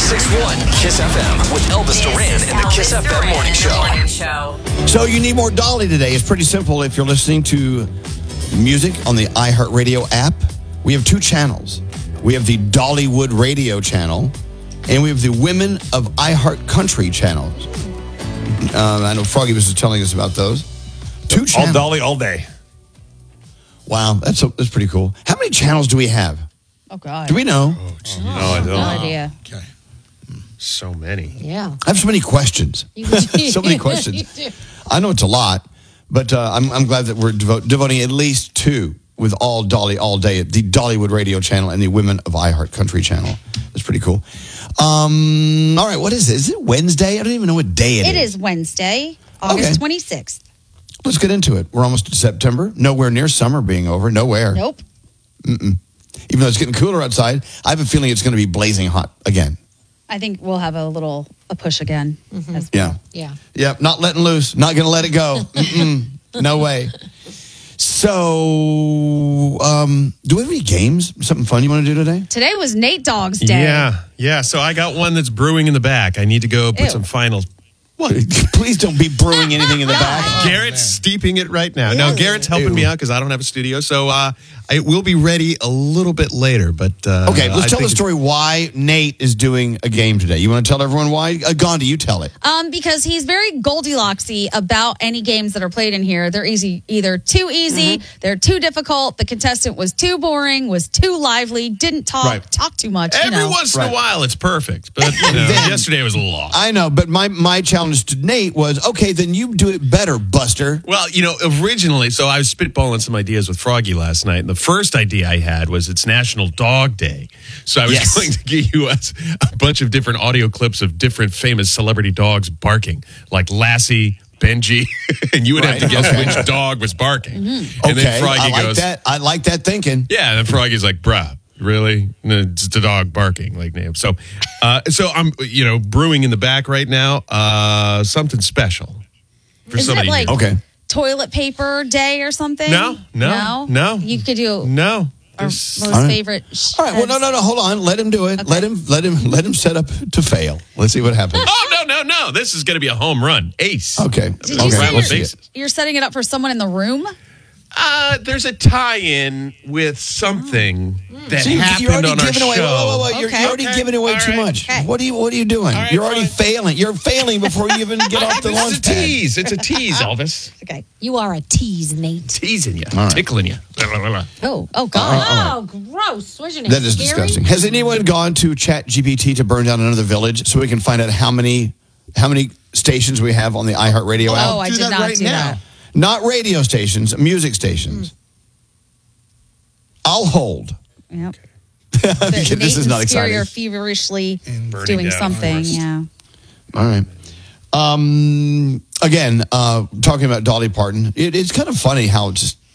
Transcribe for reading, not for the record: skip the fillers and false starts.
106.1 Kiss FM with Elvis Duran and the Kiss FM Morning Show. So you need more Dolly today. It's pretty simple. If you're listening to music on the iHeartRadio app, we have two channels. We have the Dollywood Radio channel, and we have the Women of iHeart Country channels. I know Froggy was just telling us about those. Two channels. All Dolly, all day. Wow, that's pretty cool. How many channels do we have? Oh, God. Do we know? No, I don't. No idea. Okay. So many. Yeah. I have so many questions. So many questions. I know it's a lot, but I'm glad that we're devoting at least two with all Dolly all day at the Dollywood Radio channel and the Women of iHeart Country channel. That's pretty cool. All right, what is it? Is it Wednesday? I don't even know what day it is. It is Wednesday, August 26th. Let's get into it. We're almost to September. Nowhere near summer being over. Nowhere. Nope. Even though it's getting cooler outside, I have a feeling it's going to be blazing hot again. I think we'll have a push again. As well. Yeah. Yep, not letting loose. Not going to let it go. No way. So, do we have any games? Something fun you want to do today? Today was Nate Dogg's day. Yeah. So I got one that's brewing in the back. I need to go put some final. What? Please don't be brewing anything in the back. Garrett's steeping it right now. No, Garrett's helping me out because I don't have a studio. So it will be ready a little bit later. But okay, let's tell the story why Nate is doing a game today. You want to tell everyone why? Gandhi, you tell it. Because he's very Goldilocks-y about any games that are played in here. They're either too easy, they're too difficult, the contestant was too boring, was too lively, didn't talk too much. Every once in a while, it's perfect. But yesterday was a little off. I know, but my challenge to Nate was, okay, then you do it better, Buster. Well, originally, so I was spitballing some ideas with Froggy last night, and the first idea I had was it's National Dog Day. So I was going to give you a bunch of different audio clips of different famous celebrity dogs barking, like Lassie, Benji, and you would have to guess which dog was barking. And then Froggy goes, I like that thinking. Yeah, and then Froggy's like, bruh. Really? No, it's the dog barking like name. So I'm brewing in the back right now. Something special for Is somebody. it like toilet paper day or something? No. You could do no. our most favorite. All right. Well, no. Hold on. Let him do it. Okay. Let him set up to fail. Let's see what happens. Oh no! This is going to be a home run, ace. Okay. Did you say you're setting it up for someone in the room? There's a tie-in with something that happened on our show. You're already giving away too much. Okay. What are you doing? Right, you're already failing. You're failing before you even get off the launch pad. It's a tease, Elvis. Okay. You are a tease, Nate. Teasing you, right. tickling you. Oh God. Oh, gross. Wasn't it That is scary? disgusting. Has anyone gone to ChatGPT to burn down another village so we can find out how many stations we have on the iHeartRadio app? Oh, I did not do that. Not radio stations, music stations. I'll hold. Yep. This is not exciting. You're feverishly Burning doing down something. forest. Yeah. All right. Again, talking about Dolly Parton, it's kind of funny how just